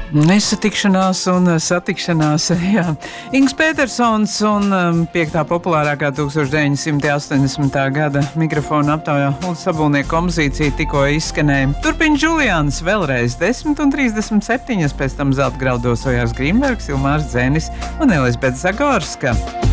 Nesatikšanās un satikšanās, jā. Ings Petersons un 5. populārākā 1980. gada mikrofona aptaujā Ulda Sabulnieka kompozīcija tikko izskanēja. Turpin Julians vēlreiz 10:37, pēc tam zelta graudos Ojārs Grimbergs, Ilmārs Dzēnis un Elizabete Zagorska.